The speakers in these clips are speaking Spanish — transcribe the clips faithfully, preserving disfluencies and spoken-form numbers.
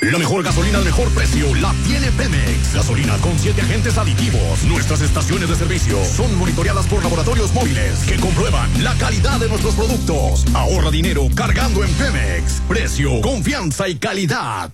La mejor gasolina al mejor precio la tiene Pemex. Gasolina con siete agentes aditivos. Nuestras estaciones de servicio son monitoreadas por laboratorios móviles que comprueban la calidad de nuestros productos. Ahorra dinero cargando en Pemex. Precio, confianza y calidad.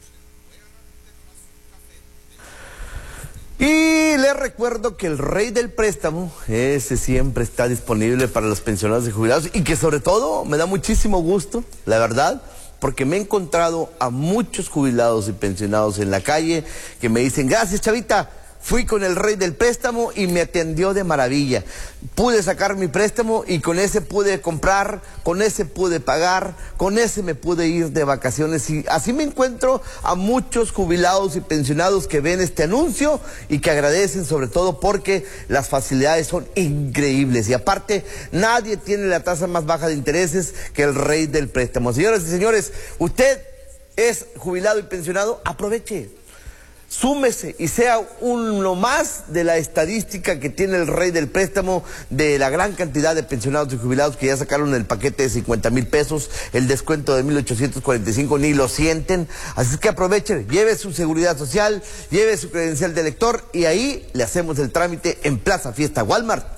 Y les recuerdo que el rey del préstamo, ese siempre está disponible para los pensionados y jubilados, y que sobre todo me da muchísimo gusto, la verdad, porque me he encontrado a muchos jubilados y pensionados en la calle que me dicen: gracias, Chavita, fui con el rey del préstamo y me atendió de maravilla. Pude sacar mi préstamo y con ese pude comprar, con ese pude pagar, con ese me pude ir de vacaciones. Y así me encuentro a muchos jubilados y pensionados que ven este anuncio y que agradecen, sobre todo porque las facilidades son increíbles. Y aparte, nadie tiene la tasa más baja de intereses que el rey del préstamo. Señoras y señores, usted es jubilado y pensionado, aproveche. Súmese y sea uno más de la estadística que tiene el rey del préstamo, de la gran cantidad de pensionados y jubilados que ya sacaron el paquete de cincuenta mil pesos, el descuento de mil ochocientos cuarenta y cinco, ni lo sienten. Así que aprovechen, lleve su seguridad social, lleve su credencial de elector y ahí le hacemos el trámite en Plaza Fiesta Walmart.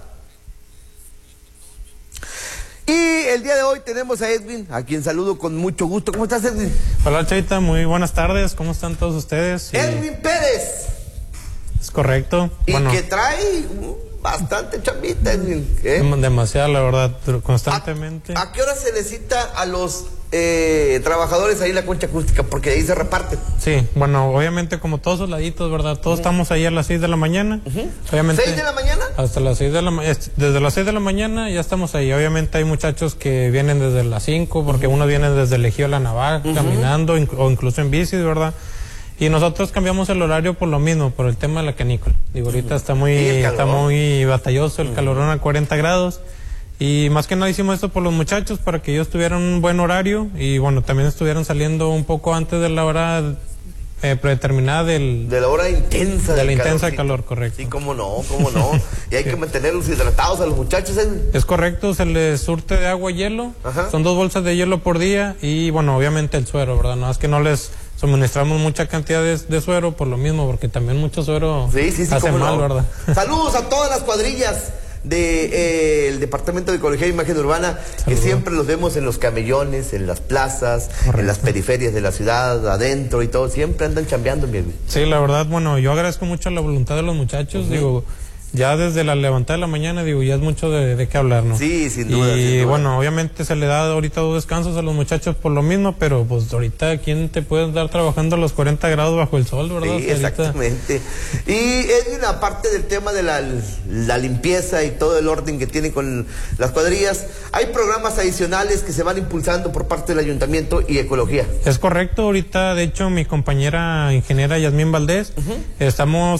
Y el día de hoy tenemos a Edwin, a quien saludo con mucho gusto. ¿Cómo estás, Edwin? Hola, Chavita, muy buenas tardes. ¿Cómo están todos ustedes? Edwin y... Pérez. Es correcto. Y bueno, que trae bastante chambita, Edwin. ¿eh? Demasiado, la verdad, constantemente. ¿A, ¿A qué hora se necesita a los eh, trabajadores ahí en la concha acústica? Porque ahí se reparte. Sí, bueno, obviamente como todos soldaditos, ¿verdad? Todos uh-huh. estamos ahí a las seis de la mañana. Uh-huh. Obviamente, ¿seis de la mañana? Hasta las seis de la mañana. Desde las seis de la mañana ya estamos ahí. Obviamente hay muchachos que vienen desde las cinco, porque uh-huh. unos vienen desde el Ejido de la Navaja, uh-huh. caminando, o incluso en bici, ¿verdad? Y nosotros cambiamos el horario por lo mismo, por el tema de la canícula. Digo, ahorita está muy, está muy batalloso el uh-huh. calorón a cuarenta grados. Y más que nada hicimos esto por los muchachos, para que ellos tuvieran un buen horario y bueno, también estuvieran saliendo un poco antes de la hora eh, predeterminada del... De la hora intensa. De la intensa de calor, correcto. Sí, cómo no, cómo no. Y hay sí. que mantenerlos hidratados a los muchachos, ¿eh? Es correcto, se les surte de agua y hielo. Ajá. Son dos bolsas de hielo por día y bueno, obviamente el suero, ¿verdad? No es que no les suministramos mucha cantidad de, de suero por lo mismo, porque también mucho suero sí, sí, sí, hace mal, no. ¿verdad? Saludos a todas las cuadrillas del de, eh, Departamento de Ecología e Imagen Urbana, Saludos. Que siempre los vemos en los camellones, en las plazas, Correcto. En las periferias de la ciudad, adentro y todo, siempre andan chambeando, mi amigo. Sí, la verdad, bueno, yo agradezco mucho la voluntad de los muchachos, uh-huh. digo, ya desde la levantada de la mañana, digo, ya es mucho de, de qué hablar, ¿no? Sí, sin duda. Y sin duda. Bueno, obviamente se le da ahorita dos descansos a los muchachos por lo mismo, pero pues ahorita, ¿quién te puede estar trabajando a los cuarenta grados bajo el sol, verdad? Sí, exactamente. Y Edwin, aparte del tema de la, la limpieza y todo el orden que tiene con las cuadrillas, hay programas adicionales que se van impulsando por parte del Ayuntamiento y Ecología. Es correcto, ahorita, de hecho, mi compañera ingeniera Yasmín Valdés, uh-huh. estamos